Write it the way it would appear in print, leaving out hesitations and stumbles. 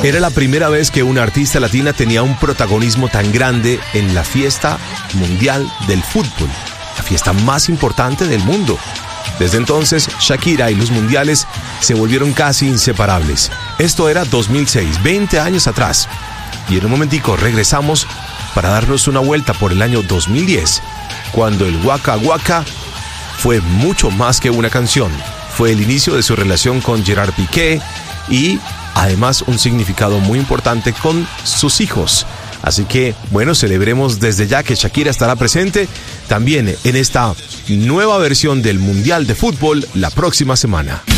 Era la primera vez que una artista latina tenía un protagonismo tan grande en la fiesta mundial del fútbol, la fiesta más importante del mundo. Desde entonces, Shakira y los mundiales se volvieron casi inseparables. Esto era 2006, 20 años atrás. Y en un momentico regresamos para darnos una vuelta por el año 2010, cuando el Waka Waka fue mucho más que una canción. Fue el inicio de su relación con Gerard Piqué y además un significado muy importante con sus hijos. Así que, bueno, celebremos desde ya que Shakira estará presente también en esta nueva versión del Mundial de Fútbol la próxima semana.